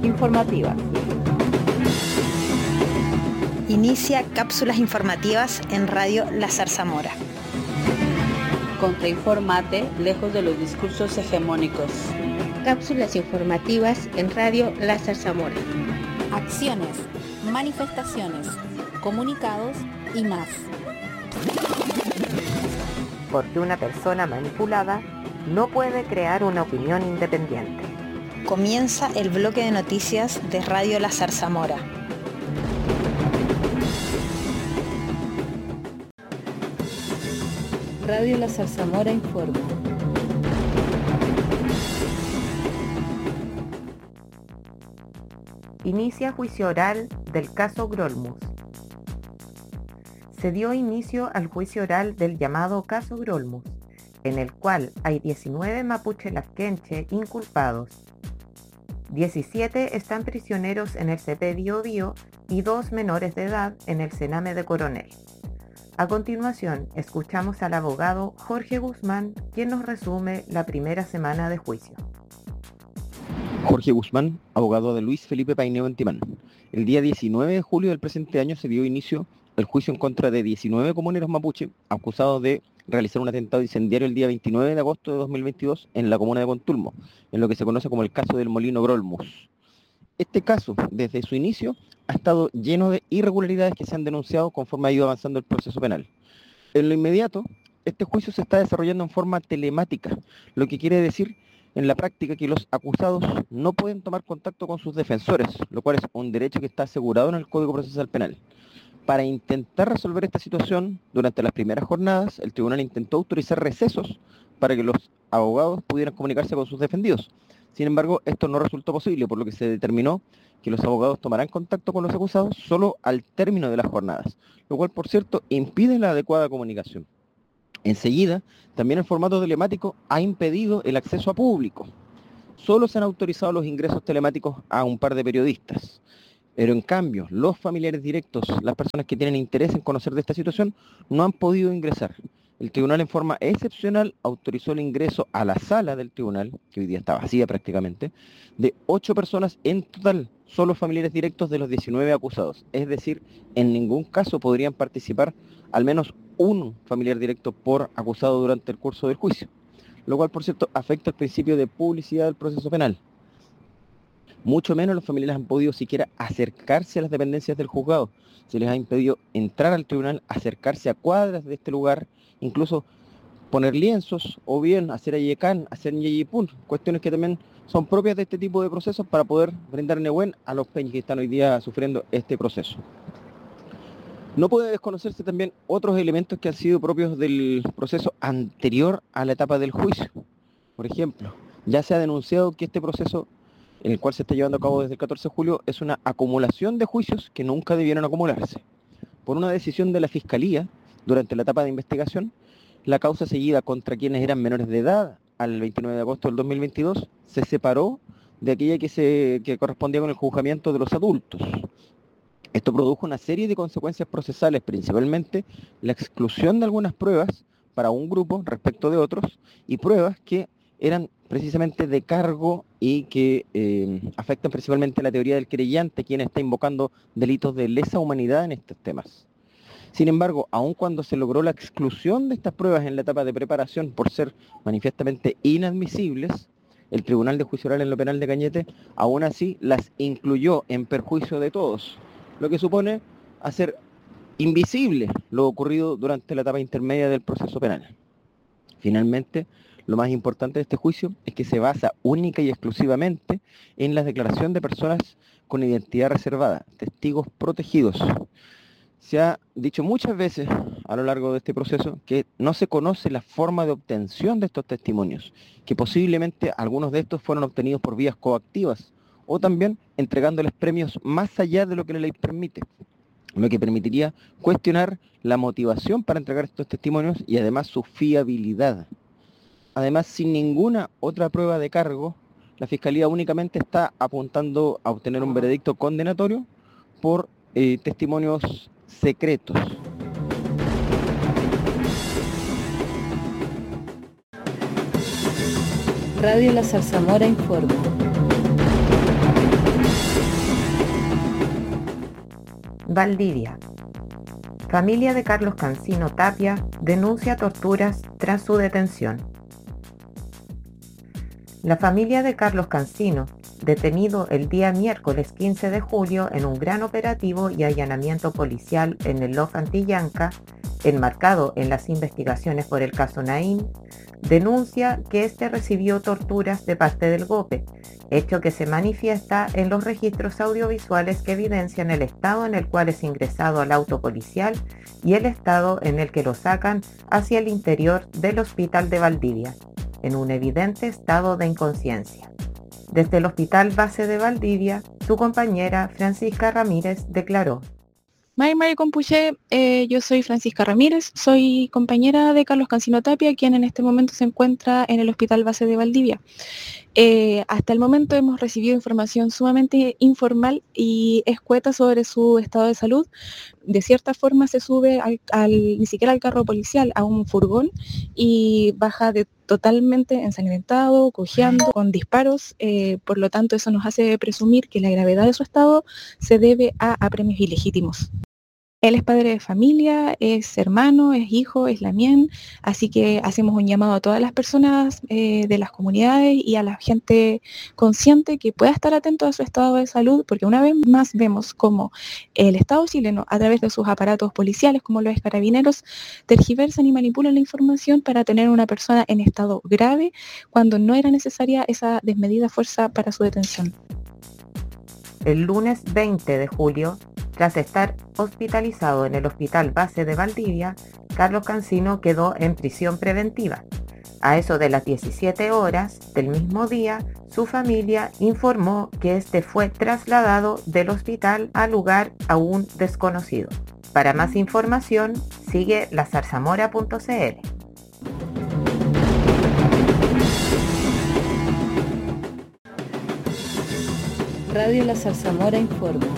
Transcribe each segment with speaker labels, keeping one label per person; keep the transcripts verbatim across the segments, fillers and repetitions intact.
Speaker 1: informativas.
Speaker 2: Inicia cápsulas informativas en Radio La Zarzamora.
Speaker 3: Contrainformate lejos de los discursos hegemónicos.
Speaker 4: Cápsulas informativas en Radio La Zarzamora.
Speaker 5: Acciones, manifestaciones, comunicados y más.
Speaker 6: Porque una persona manipulada no puede crear una opinión independiente.
Speaker 2: Comienza el bloque de noticias de Radio La Zarzamora.
Speaker 1: Radio La Zarzamora informa.
Speaker 6: Inicia juicio oral del caso Grolmus. Se dio inicio al juicio oral del llamado caso Grolmus, en el cual hay diecinueve mapuche lazquenche inculpados. diecisiete están prisioneros en el C P Biobío Bío y dos menores de edad en el Sename de Coronel. A continuación, escuchamos al abogado Jorge Guzmán, quien nos resume la primera semana de juicio.
Speaker 7: Jorge Guzmán, abogado de Luis Felipe Paineo Entimán. El día diecinueve de julio del presente año se dio inicio el juicio en contra de diecinueve comuneros mapuche acusados de realizar un atentado incendiario el día veintinueve de agosto de dos mil veintidós en la comuna de Contulmo, en lo que se conoce como el caso del Molino Grolmus. Este caso, desde su inicio, ha estado lleno de irregularidades que se han denunciado conforme ha ido avanzando el proceso penal. En lo inmediato, este juicio se está desarrollando en forma telemática, lo que quiere decir en la práctica que los acusados no pueden tomar contacto con sus defensores, lo cual es un derecho que está asegurado en el Código Procesal Penal. Para intentar resolver esta situación, durante las primeras jornadas, el tribunal intentó autorizar recesos para que los abogados pudieran comunicarse con sus defendidos. Sin embargo, esto no resultó posible, por lo que se determinó que los abogados tomarán contacto con los acusados solo al término de las jornadas, lo cual, por cierto, impide la adecuada comunicación. Enseguida, también el formato telemático ha impedido el acceso a público. Solo se han autorizado los ingresos telemáticos a un par de periodistas. Pero en cambio, los familiares directos, las personas que tienen interés en conocer de esta situación, no han podido ingresar. El tribunal en forma excepcional autorizó el ingreso a la sala del tribunal, que hoy día está vacía prácticamente, de ocho personas en total, solo familiares directos de los diecinueve acusados. Es decir, en ningún caso podrían participar al menos un familiar directo por acusado durante el curso del juicio, lo cual, por cierto, afecta el principio de publicidad del proceso penal. Mucho menos los familiares han podido siquiera acercarse a las dependencias del juzgado. Se les ha impedido entrar al tribunal, acercarse a cuadras de este lugar, incluso poner lienzos o bien hacer ayecán, hacer yeyipún, cuestiones que también son propias de este tipo de procesos para poder brindar nehuén a los peñas que están hoy día sufriendo este proceso. No puede desconocerse también otros elementos que han sido propios del proceso anterior a la etapa del juicio. Por ejemplo, ya se ha denunciado que este proceso, en el cual se está llevando a cabo desde el catorce de julio, es una acumulación de juicios que nunca debieron acumularse. Por una decisión de la Fiscalía, durante la etapa de investigación, la causa seguida contra quienes eran menores de edad al veintinueve de agosto del dos mil veintidós se separó de aquella que, se, que correspondía con el juzgamiento de los adultos. Esto produjo una serie de consecuencias procesales, principalmente la exclusión de algunas pruebas para un grupo respecto de otros y pruebas que eran precisamente de cargo y que eh, afectan principalmente la teoría del querellante, quien está invocando delitos de lesa humanidad en estos temas. Sin embargo, aun cuando se logró la exclusión de estas pruebas en la etapa de preparación por ser manifiestamente inadmisibles, el Tribunal de Juicio Oral en lo Penal de Cañete aún así las incluyó en perjuicio de todos, lo que supone hacer invisible lo ocurrido durante la etapa intermedia del proceso penal. Finalmente, lo más importante de este juicio es que se basa única y exclusivamente en la declaración de personas con identidad reservada, testigos protegidos. Se ha dicho muchas veces a lo largo de este proceso que no se conoce la forma de obtención de estos testimonios, que posiblemente algunos de estos fueron obtenidos por vías coactivas o también entregándoles premios más allá de lo que la ley permite, lo que permitiría cuestionar la motivación para entregar estos testimonios y además su fiabilidad. Además, sin ninguna otra prueba de cargo, la Fiscalía únicamente está apuntando a obtener un veredicto condenatorio por eh, testimonios secretos.
Speaker 1: Radio La Zarzamora informa.
Speaker 6: Valdivia. Familia de Carlos Cancino Tapia denuncia torturas tras su detención. La familia de Carlos Cancino, detenido el día miércoles quince de julio en un gran operativo y allanamiento policial en el Lof Antillanca, enmarcado en las investigaciones por el caso Naín, denuncia que este recibió torturas de parte del GOPE, hecho que se manifiesta en los registros audiovisuales que evidencian el estado en el cual es ingresado al auto policial y el estado en el que lo sacan hacia el interior del hospital de Valdivia, en un evidente estado de inconsciencia. Desde el Hospital Base de Valdivia, su compañera Francisca Ramírez declaró:
Speaker 8: May May Compuche, eh, yo soy Francisca Ramírez, soy compañera de Carlos Cancino Tapia, quien en este momento se encuentra en el Hospital Base de Valdivia. Eh, hasta el momento hemos recibido información sumamente informal y escueta sobre su estado de salud. De cierta forma se sube al, al, ni siquiera al carro policial, a un furgón, y baja de, totalmente ensangrentado, cojeando, con disparos. Eh, por lo tanto, eso nos hace presumir que la gravedad de su estado se debe a apremios ilegítimos. Él es padre de familia, es hermano, es hijo, es lamien, así que hacemos un llamado a todas las personas eh, de las comunidades y a la gente consciente que pueda estar atento a su estado de salud, porque una vez más vemos cómo el Estado chileno, a través de sus aparatos policiales, como los carabineros, tergiversan y manipulan la información para tener a una persona en estado grave cuando no era necesaria esa desmedida fuerza para su detención.
Speaker 6: El lunes veinte de julio, tras estar hospitalizado en el Hospital Base de Valdivia, Carlos Cancino quedó en prisión preventiva. A eso de las diecisiete horas del mismo día, su familia informó que este fue trasladado del hospital al lugar aún desconocido. Para más información, sigue la zarzamora punto c l.
Speaker 1: Radio La Zarzamora informa.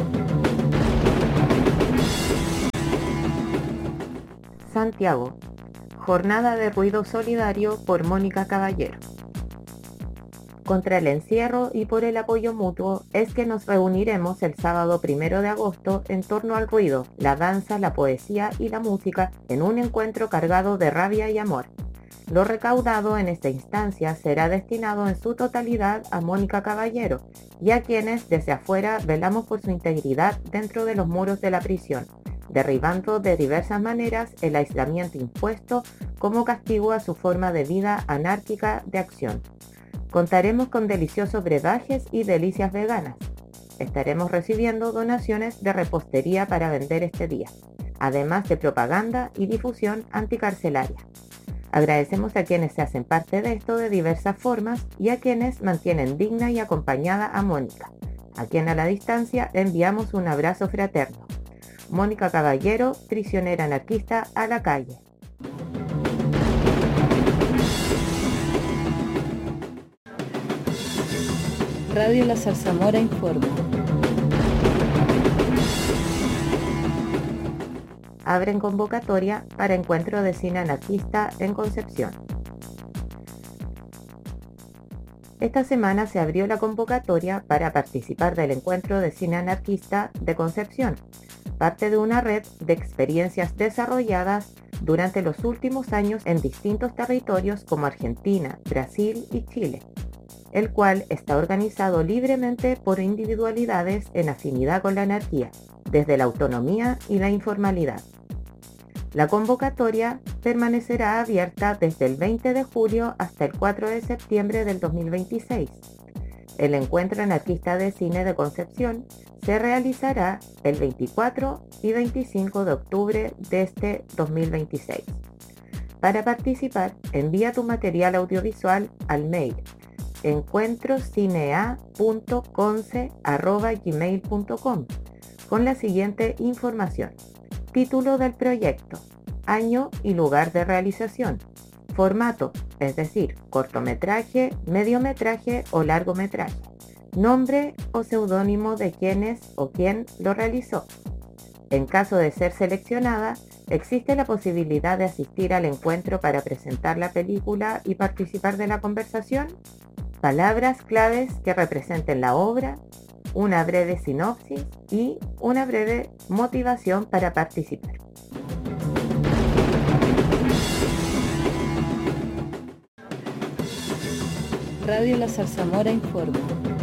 Speaker 6: Santiago. Jornada de ruido solidario por Mónica Caballero. Contra el encierro y por el apoyo mutuo es que nos reuniremos el sábado primero de agosto en torno al ruido, la danza, la poesía y la música en un encuentro cargado de rabia y amor. Lo recaudado en esta instancia será destinado en su totalidad a Mónica Caballero y a quienes desde afuera velamos por su integridad dentro de los muros de la prisión, derribando de diversas maneras el aislamiento impuesto como castigo a su forma de vida anárquica de acción. Contaremos con deliciosos brebajes y delicias veganas. Estaremos recibiendo donaciones de repostería para vender este día, además de propaganda y difusión anticarcelaria. Agradecemos a quienes se hacen parte de esto de diversas formas y a quienes mantienen digna y acompañada a Mónica, a quien a la distancia enviamos un abrazo fraterno. Mónica Caballero, prisionera anarquista, a la calle.
Speaker 1: Radio La Zarzamora informa.
Speaker 6: Abren convocatoria para encuentro de cine anarquista en Concepción. Esta semana se abrió la convocatoria para participar del encuentro de cine anarquista de Concepción, parte de una red de experiencias desarrolladas durante los últimos años en distintos territorios como Argentina, Brasil y Chile, el cual está organizado libremente por individualidades en afinidad con la anarquía, desde la autonomía y la informalidad. La convocatoria permanecerá abierta desde el veinte de julio hasta el cuatro de septiembre del dos mil veintiséis. El encuentro anarquista de cine de Concepción se realizará el veinticuatro y veinticinco de octubre de este dos mil veintiséis. Para participar, envía tu material audiovisual al mail encuentrocinea punto conce arroba gmail punto com con la siguiente información: título del proyecto, año y lugar de realización, formato, es decir, cortometraje, mediometraje o largometraje, nombre o seudónimo de quienes o quién lo realizó. En caso de ser seleccionada, existe la posibilidad de asistir al encuentro para presentar la película y participar de la conversación. Palabras claves que representen la obra, una breve sinopsis y una breve motivación para participar.
Speaker 1: Radio La Zarzamora informa.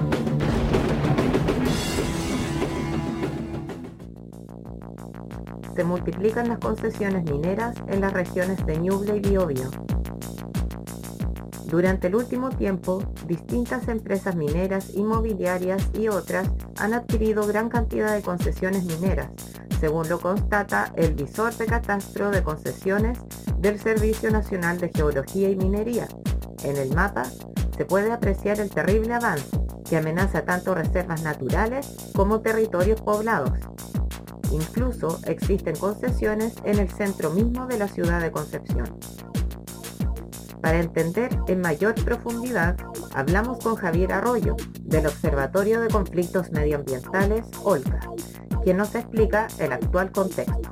Speaker 6: Se multiplican las concesiones mineras en las regiones de Ñuble y Biobío. Durante el último tiempo, distintas empresas mineras, inmobiliarias y otras han adquirido gran cantidad de concesiones mineras, según lo constata el Visor de Catastro de Concesiones del Servicio Nacional de Geología y Minería. En el mapa se puede apreciar el terrible avance que amenaza tanto reservas naturales como territorios poblados. Incluso existen concesiones en el centro mismo de la ciudad de Concepción. Para entender en mayor profundidad, hablamos con Javier Arroyo, del Observatorio de Conflictos Medioambientales, OLCA, quien nos explica el actual contexto.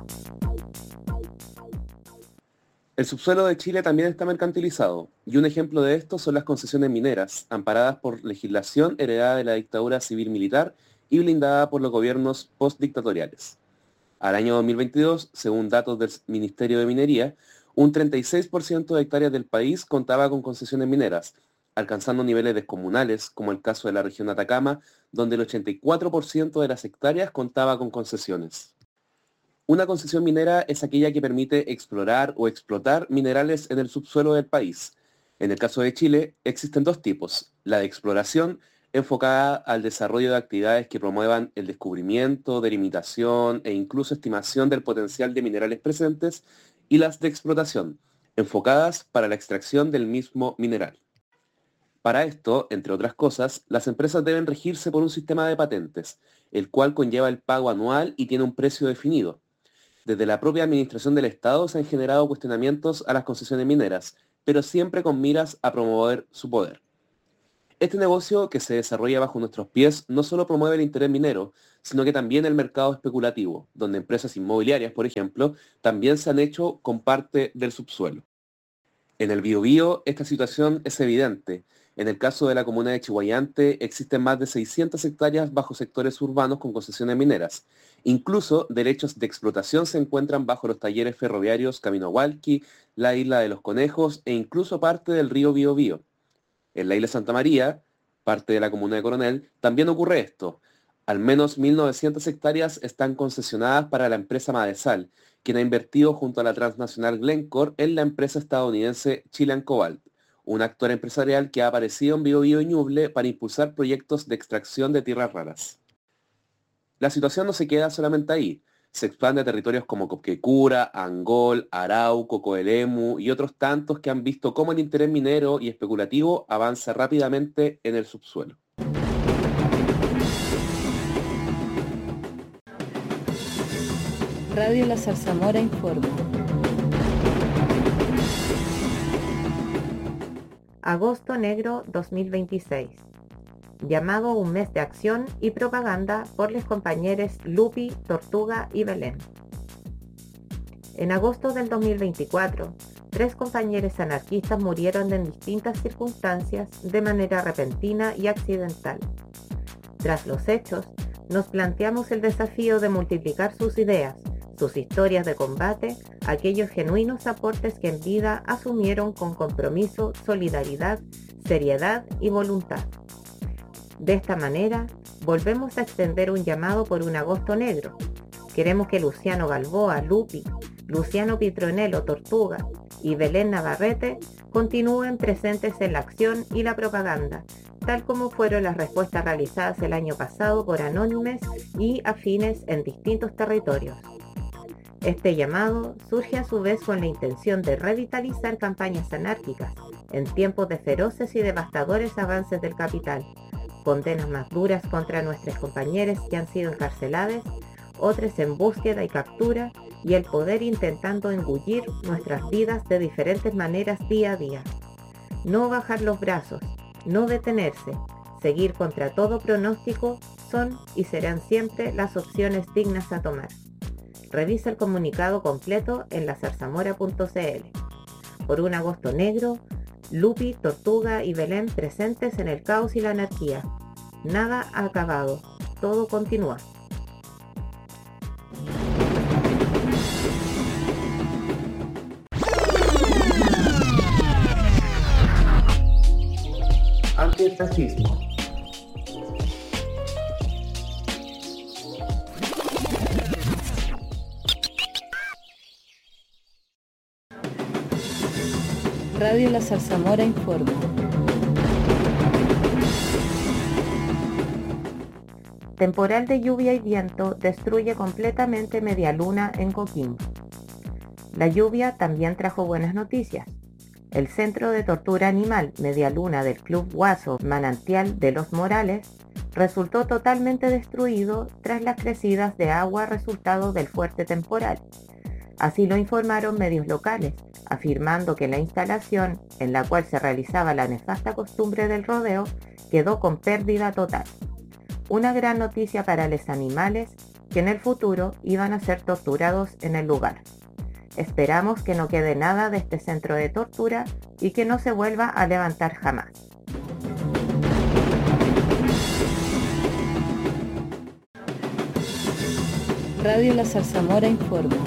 Speaker 9: El subsuelo de Chile también está mercantilizado, y un ejemplo de esto son las concesiones mineras, amparadas por legislación heredada de la dictadura civil-militar y blindada por los gobiernos postdictatoriales. Al año dos mil veintidós, según datos del Ministerio de Minería, un treinta y seis por ciento de hectáreas del país contaba con concesiones mineras, alcanzando niveles descomunales, como el caso de la región Atacama, donde el ochenta y cuatro por ciento de las hectáreas contaba con concesiones. Una concesión minera es aquella que permite explorar o explotar minerales en el subsuelo del país. En el caso de Chile, existen dos tipos: la de exploración, enfocada al desarrollo de actividades que promuevan el descubrimiento, delimitación e incluso estimación del potencial de minerales presentes, y las de explotación, enfocadas para la extracción del mismo mineral. Para esto, entre otras cosas, las empresas deben regirse por un sistema de patentes, el cual conlleva el pago anual y tiene un precio definido. Desde la propia administración del Estado se han generado cuestionamientos a las concesiones mineras, pero siempre con miras a promover su poder. Este negocio que se desarrolla bajo nuestros pies no solo promueve el interés minero, sino que también el mercado especulativo, donde empresas inmobiliarias, por ejemplo, también se han hecho con parte del subsuelo. En el Biobío esta situación es evidente. En el caso de la comuna de Chihuayante existen más de seiscientas hectáreas bajo sectores urbanos con concesiones mineras. Incluso derechos de explotación se encuentran bajo los talleres ferroviarios Camino a Hualqui, la Isla de los Conejos e incluso parte del río Biobío. En la isla Santa María, parte de la comuna de Coronel, también ocurre esto. Al menos mil novecientas hectáreas están concesionadas para la empresa Madesal, quien ha invertido junto a la transnacional Glencore en la empresa estadounidense Chilean Cobalt, un actor empresarial que ha aparecido en Biobío y Ñuble para impulsar proyectos de extracción de tierras raras. La situación no se queda solamente ahí. Se expande a territorios como Copquecura, Angol, Arauco, Coelemu y otros tantos que han visto cómo el interés minero y especulativo avanza rápidamente en el subsuelo.
Speaker 1: Radio La Zarzamora informa.
Speaker 6: Agosto Negro dos mil veintiséis. Llamado un mes de acción y propaganda por los compañeros Lupi, Tortuga y Belén. En agosto del dos mil veinticuatro, tres compañeros anarquistas murieron en distintas circunstancias de manera repentina y accidental. Tras los hechos, nos planteamos el desafío de multiplicar sus ideas, sus historias de combate, aquellos genuinos aportes que en vida asumieron con compromiso, solidaridad, seriedad y voluntad. De esta manera, volvemos a extender un llamado por un agosto negro. Queremos que Luciano Balboa, Lupi, Luciano Pitronello, Tortuga y Belén Navarrete continúen presentes en la acción y la propaganda, tal como fueron las respuestas realizadas el año pasado por anónimes y afines en distintos territorios. Este llamado surge a su vez con la intención de revitalizar campañas anárquicas en tiempos de feroces y devastadores avances del capital, condenas más duras contra nuestros compañeros que han sido encarcelados, otros en búsqueda y captura, y el poder intentando engullir nuestras vidas de diferentes maneras día a día. No bajar los brazos, no detenerse, seguir contra todo pronóstico son y serán siempre las opciones dignas a tomar. Revisa el comunicado completo en la zarzamora punto c l. Por un agosto negro, Lupi, Tortuga y Belén presentes en el caos y la anarquía. Nada ha acabado. todo continúa.
Speaker 9: Antifascismo.
Speaker 1: Radio La Zarzamora informa.
Speaker 6: Temporal de lluvia y viento destruye completamente Medialuna en Coquimbo. La lluvia también trajo buenas noticias. El Centro de Tortura Animal Medialuna del Club Guaso Manantial de Los Morales resultó totalmente destruido tras las crecidas de agua resultado del fuerte temporal. Así lo informaron medios locales, afirmando que la instalación en la cual se realizaba la nefasta costumbre del rodeo quedó con pérdida total. Una gran noticia para los animales que en el futuro iban a ser torturados en el lugar. Esperamos que no quede nada de este centro de tortura y que no se vuelva a levantar jamás.
Speaker 1: Radio La Zarzamora informa.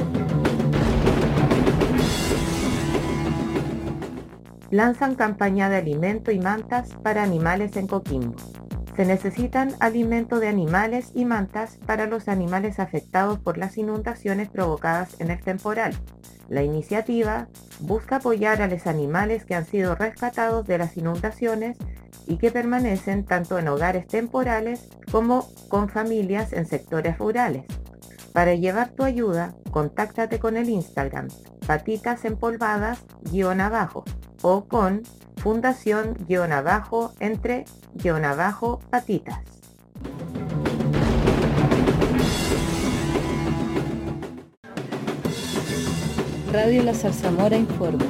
Speaker 6: Lanzan campaña de alimento y mantas para animales en Coquimbo. Se necesitan alimento de animales y mantas para los animales afectados por las inundaciones provocadas en el temporal. La iniciativa busca apoyar a los animales que han sido rescatados de las inundaciones y que permanecen tanto en hogares temporales como con familias en sectores rurales. Para llevar tu ayuda, contáctate con el Instagram patitas empolvadas guión abajo o con fundación guión abajo entre guión abajo patitas.
Speaker 1: Radio La Zarzamora informa.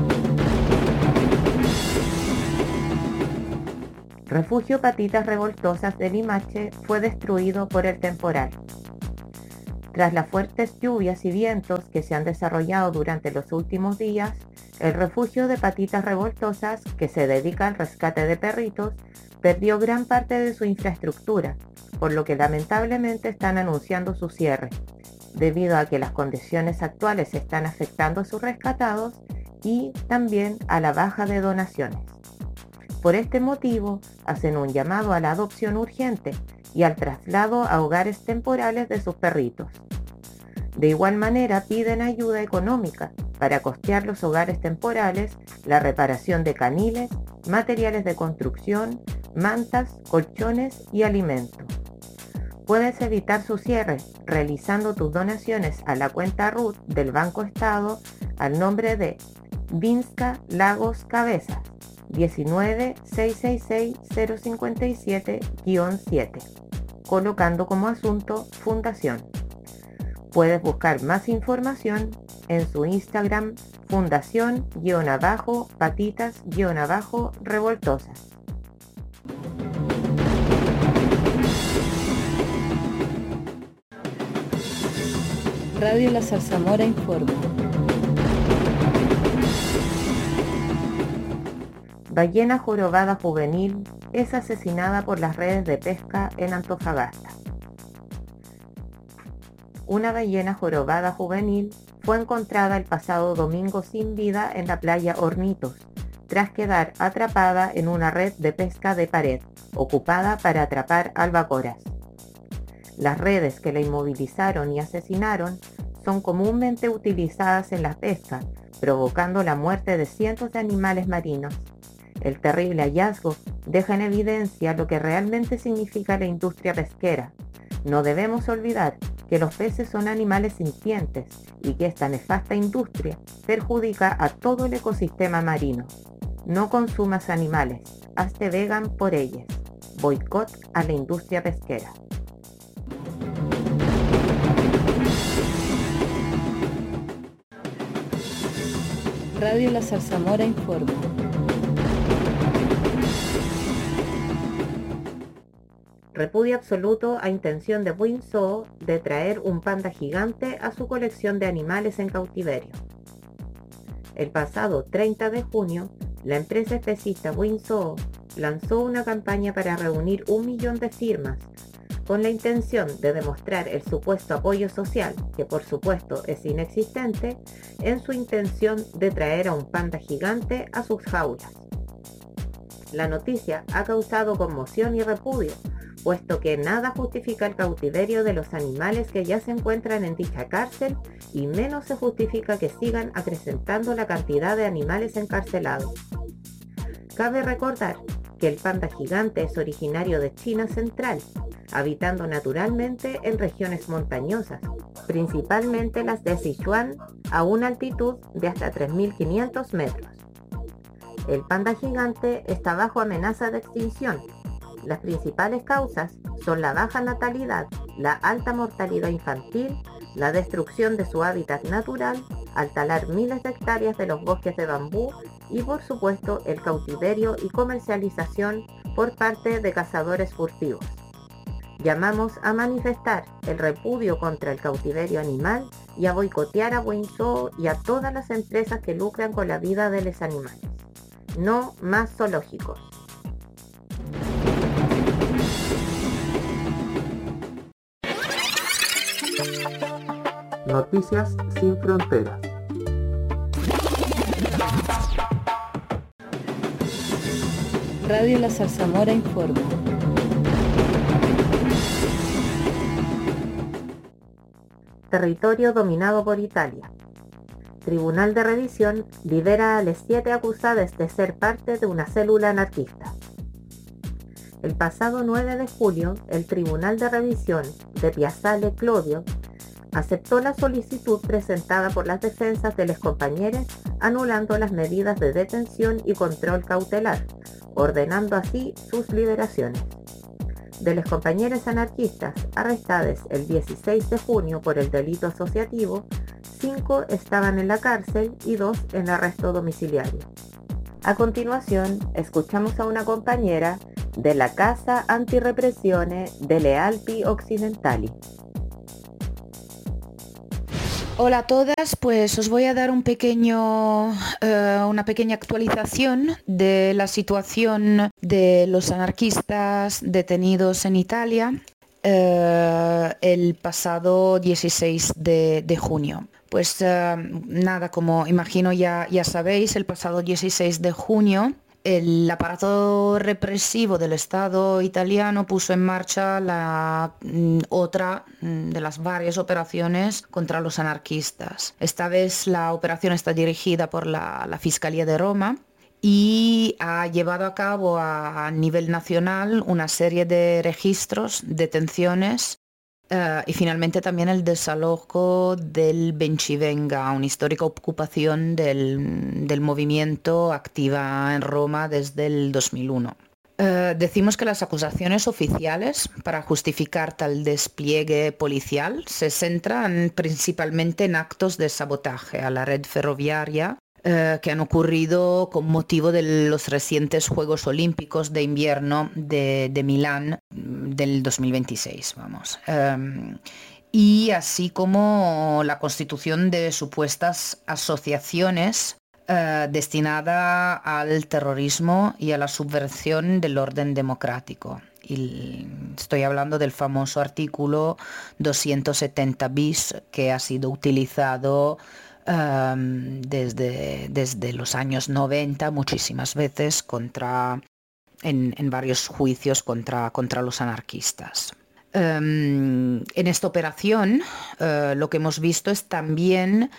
Speaker 6: Refugio Patitas Revoltosas de Limache fue destruido por el temporal. Tras las fuertes lluvias y vientos que se han desarrollado durante los últimos días, el refugio de Patitas Revoltosas, que se dedica al rescate de perritos, perdió gran parte de su infraestructura, por lo que lamentablemente están anunciando su cierre, debido a que las condiciones actuales están afectando a sus rescatados y también a la baja de donaciones. Por este motivo, hacen un llamado a la adopción urgente y al traslado a hogares temporales de sus perritos. De igual manera, piden ayuda económica para costear los hogares temporales, la reparación de caniles, materiales de construcción, mantas, colchones y alimentos. Puedes evitar su cierre realizando tus donaciones a la cuenta R U T del Banco Estado al nombre de Vinska Lagos Cabezas diecinueve seis seis seis cero cinco siete guión siete, colocando como asunto Fundación. Puedes buscar más información en su Instagram fundación-patitas-revoltosas.
Speaker 1: Radio La Zarzamora informa.
Speaker 6: Ballena jorobada juvenil es asesinada por las redes de pesca en Antofagasta. Una ballena jorobada juvenil fue encontrada el pasado domingo sin vida en la playa Hornitos, tras quedar atrapada en una red de pesca de pared, ocupada para atrapar albacoras. Las redes que la inmovilizaron y asesinaron son comúnmente utilizadas en la pesca, provocando la muerte de cientos de animales marinos. El terrible hallazgo deja en evidencia lo que realmente significa la industria pesquera. No debemos olvidar que los peces son animales sintientes y que esta nefasta industria perjudica a todo el ecosistema marino. No consumas animales, hazte vegan por ellos. Boicot a la industria pesquera.
Speaker 1: Radio La Zarzamora informa.
Speaker 6: Repudio absoluto a intención de Winsoo de traer un panda gigante a su colección de animales en cautiverio. El pasado treinta de junio, la empresa especista Winsoo lanzó una campaña para reunir un millón de firmas con la intención de demostrar el supuesto apoyo social, que por supuesto es inexistente, en su intención de traer a un panda gigante a sus jaulas. La noticia ha causado conmoción y repudio, puesto que nada justifica el cautiverio de los animales que ya se encuentran en dicha cárcel y menos se justifica que sigan acrecentando la cantidad de animales encarcelados. Cabe recordar que el panda gigante es originario de China central, habitando naturalmente en regiones montañosas, principalmente las de Sichuan, a una altitud de hasta tres mil quinientos metros. El panda gigante está bajo amenaza de extinción. Las principales causas son la baja natalidad, la alta mortalidad infantil, la destrucción de su hábitat natural al talar miles de hectáreas de los bosques de bambú y por supuesto el cautiverio y comercialización por parte de cazadores furtivos. Llamamos a manifestar el repudio contra el cautiverio animal y a boicotear a Buen Zoo y a todas las empresas que lucran con la vida de los animales. No más zoológicos.
Speaker 9: Noticias sin fronteras.
Speaker 1: Radio La Zarzamora informa.
Speaker 6: Territorio dominado por Italia. Tribunal de Revisión libera a los siete acusados de ser parte de una célula anarquista. El pasado nueve de julio, el Tribunal de Revisión de Piazzale Clodio aceptó la solicitud presentada por las defensas de los compañeros, anulando las medidas de detención y control cautelar, ordenando así sus liberaciones. De los compañeros anarquistas arrestados el dieciséis de junio por el delito asociativo, cinco estaban en la cárcel y dos en arresto domiciliario. A continuación, escuchamos a una compañera de la Casa Antirepressione delle Alpi Occidentali.
Speaker 10: Hola a todas, pues os voy a dar un pequeño, eh, una pequeña actualización de la situación de los anarquistas detenidos en Italia eh, el pasado dieciséis de junio. Pues eh, nada, como imagino ya, ya sabéis, el pasado dieciséis de junio el aparato represivo del Estado italiano puso en marcha la mm, otra mm, de las varias operaciones contra los anarquistas. Esta vez la operación está dirigida por la, la Fiscalía de Roma y ha llevado a cabo a, a nivel nacional una serie de registros, detenciones Uh, y finalmente también el desalojo del Bencivenga, una histórica ocupación del, del movimiento activa en Roma desde el dos mil uno. Uh, decimos que las acusaciones oficiales para justificar tal despliegue policial se centran principalmente en actos de sabotaje a la red ferroviaria Uh, que han ocurrido con motivo de los recientes Juegos Olímpicos de Invierno de, de Milán del dos mil veintiséis, vamos. Um, y así como la constitución de supuestas asociaciones uh, destinadas al terrorismo y a la subversión del orden democrático. Y estoy hablando del famoso artículo doscientos setenta bis que ha sido utilizado Um, desde, desde los años noventa muchísimas veces contra, en, en varios juicios contra, contra los anarquistas. Um, en esta operación uh, lo que hemos visto es también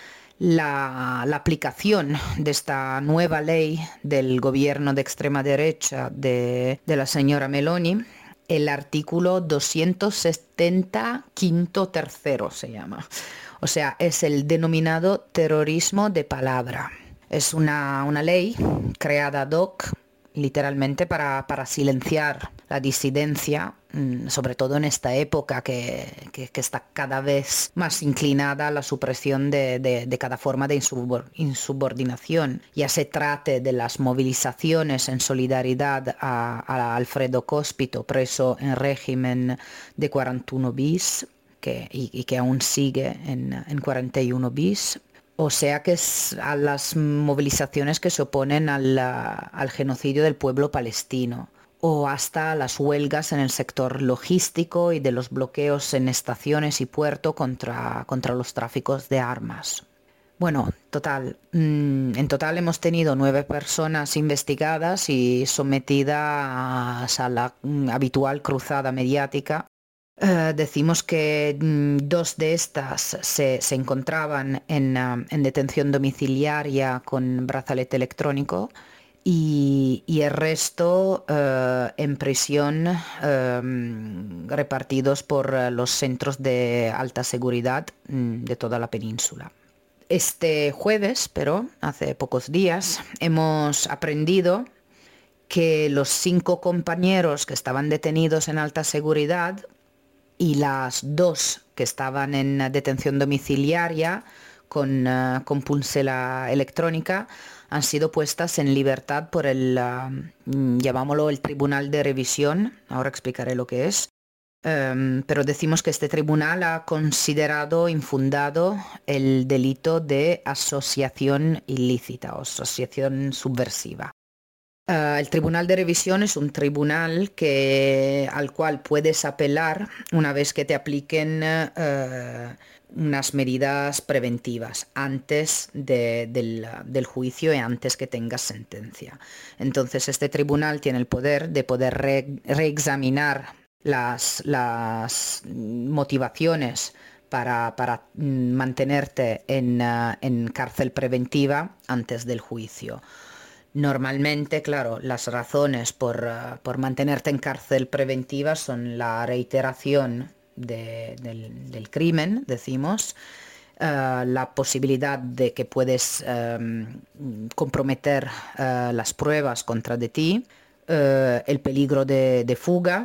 Speaker 10: la, la aplicación de esta nueva ley del gobierno de extrema derecha de, de la señora Meloni, el artículo doscientos setenta quinto tercero se llama. O sea, es el denominado terrorismo de palabra. Es una, una ley creada ad hoc, literalmente, para, para silenciar la disidencia, sobre todo en esta época que, que, que está cada vez más inclinada a la supresión de, de, de cada forma de insubordinación. Ya se trate de las movilizaciones en solidaridad a, a Alfredo Cospito, preso en régimen de cuarenta y uno bis, Que, y, y que aún sigue en, en cuarenta y uno bis, o sea que es a las movilizaciones que se oponen al, al genocidio del pueblo palestino, o hasta las huelgas en el sector logístico y de los bloqueos en estaciones y puerto contra, contra los tráficos de armas. Bueno, total, en total hemos tenido nueve personas investigadas y sometidas a la habitual cruzada mediática. Uh, decimos que mm, dos de estas se, se encontraban en, uh, en detención domiciliaria con brazalete electrónico y, y el resto uh, en prisión uh, repartidos por uh, los centros de alta seguridad mm, de toda la península. Este jueves, pero hace pocos días, hemos aprendido que los cinco compañeros que estaban detenidos en alta seguridad y las dos que estaban en detención domiciliaria con, uh, con pulsera electrónica han sido puestas en libertad por el, uh, llamámoslo el Tribunal de Revisión, ahora explicaré lo que es. Um, pero decimos que este tribunal ha considerado infundado el delito de asociación ilícita o asociación subversiva. Uh, el Tribunal de Revisión es un tribunal que, al cual puedes apelar una vez que te apliquen uh, unas medidas preventivas antes de, del, del juicio y antes que tengas sentencia. Entonces este tribunal tiene el poder de poder re, reexaminar Las, las motivaciones para, para mantenerte en, uh, en cárcel preventiva antes del juicio. Normalmente, claro, las razones por, uh, por mantenerte en cárcel preventiva son la reiteración de, del, del crimen, decimos, uh, la posibilidad de que puedes um, comprometer uh, las pruebas contra de ti, uh, el peligro de, de fuga,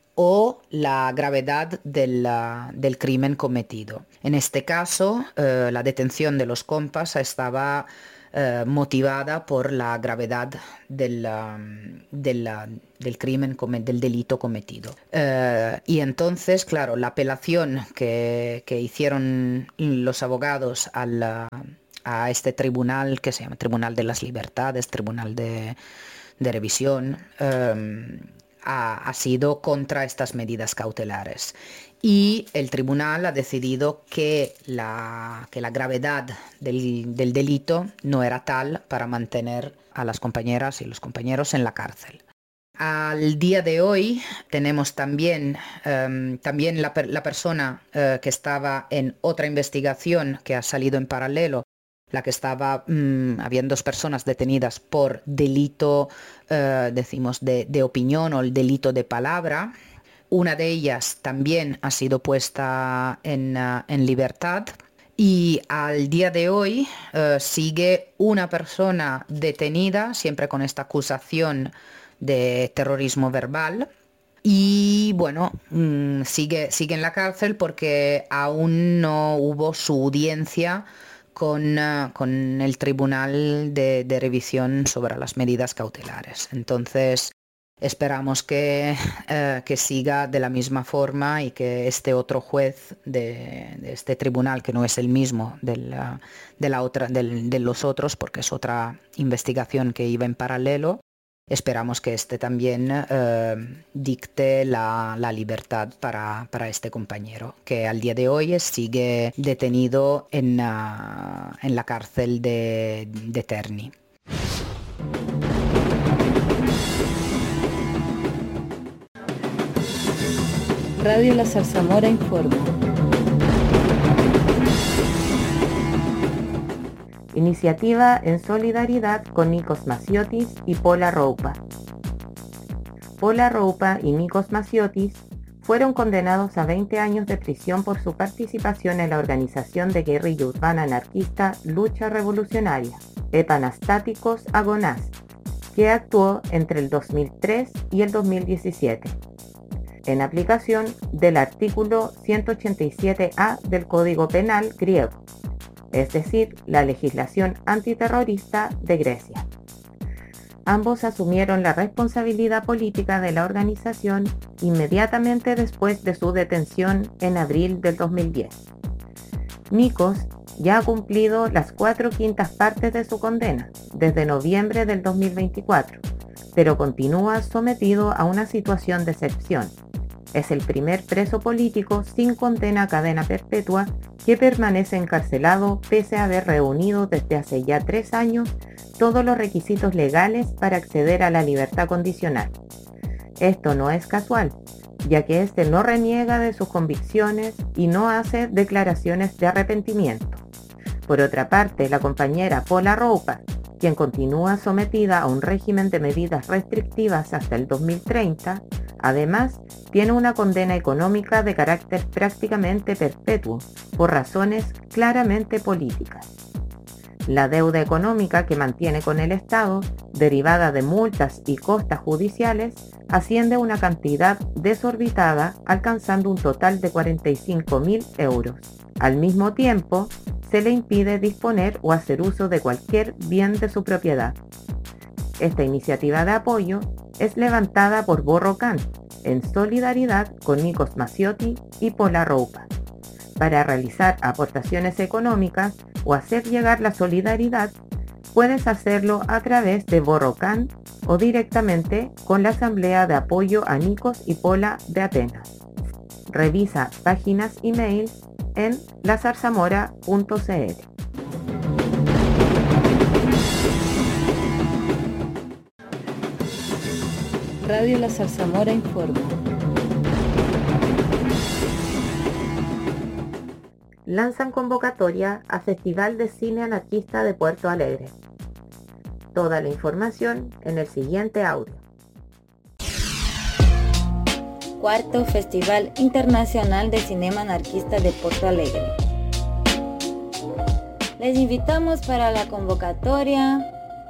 Speaker 10: o la gravedad del, uh, del crimen cometido. En este caso, uh, la detención de los compas estaba uh, motivada por la gravedad del, uh, del, uh, del crimen, del delito cometido. Uh, y entonces, claro, la apelación que, que hicieron los abogados al, uh, a este tribunal, que se llama Tribunal de las Libertades, Tribunal de, de Revisión, um, Ha, ha sido contra estas medidas cautelares y el tribunal ha decidido que la, que la gravedad del, del delito no era tal para mantener a las compañeras y los compañeros en la cárcel. Al día de hoy tenemos también, um, también la, la persona uh, que estaba en otra investigación que ha salido en paralelo, la que estaba, mmm, habían dos personas detenidas por delito, uh, decimos, de, de opinión o el delito de palabra. Una de ellas también ha sido puesta en, uh, en libertad y al día de hoy uh, sigue una persona detenida, siempre con esta acusación de terrorismo verbal. Y bueno, mmm, sigue, sigue en la cárcel porque aún no hubo su audiencia Con, uh, con el Tribunal de, de Revisión sobre las medidas cautelares. Entonces esperamos que, uh, que siga de la misma forma y que este otro juez de, de este tribunal, que no es el mismo del, uh, de, la otra, del, de los otros, porque es otra investigación que iba en paralelo, esperamos que este también uh, dicte la, la libertad para, para este compañero, que al día de hoy sigue detenido en, uh, en la cárcel de, de Terni.
Speaker 1: Radio La Zarzamora informa.
Speaker 6: Iniciativa en solidaridad con Nikos Masiotis y Pola Roupa. Pola Roupa y Nikos Masiotis fueron condenados a veinte años de prisión por su participación en la organización de guerrilla urbana anarquista Lucha Revolucionaria, Epanastáticos Agonás, que actuó entre el dos mil tres y el dos mil diecisiete, en aplicación del artículo ciento ochenta y siete A del Código Penal griego, es decir, la legislación antiterrorista de Grecia. Ambos asumieron la responsabilidad política de la organización inmediatamente después de su detención en abril del dos mil diez. Nikos ya ha cumplido las cuatro quintas partes de su condena desde noviembre del dos mil veinticuatro, pero continúa sometido a una situación de excepción. Es el primer preso político sin condena a cadena perpetua que permanece encarcelado pese a haber reunido desde hace ya tres años todos los requisitos legales para acceder a la libertad condicional. Esto no es casual, ya que este no reniega de sus convicciones y no hace declaraciones de arrepentimiento. Por otra parte, la compañera Paula Roupa, quien continúa sometida a un régimen de medidas restrictivas hasta el dos mil treinta, además tiene una condena económica de carácter prácticamente perpetuo por razones claramente políticas. La deuda económica que mantiene con el Estado, derivada de multas y costas judiciales, asciende a una cantidad desorbitada, alcanzando un total de cuarenta y cinco mil euros. Al mismo tiempo, se le impide disponer o hacer uso de cualquier bien de su propiedad. Esta iniciativa de apoyo es levantada por Borrocan, en solidaridad con Nikos Masiotti y Paula Roupa. Para realizar aportaciones económicas o hacer llegar la solidaridad, puedes hacerlo a través de Borrocan o directamente con la Asamblea de Apoyo a Nikos y Paula de Atenas. Revisa páginas y mails en la zarzamora punto c l.
Speaker 1: Radio La Zarzamora informa.
Speaker 6: Lanzan convocatoria a Festival de Cine Anarquista de Puerto Alegre. Toda la información en el siguiente audio.
Speaker 5: Cuarto Festival Internacional de Cinema Anarquista de Porto Alegre. Les invitamos para la convocatoria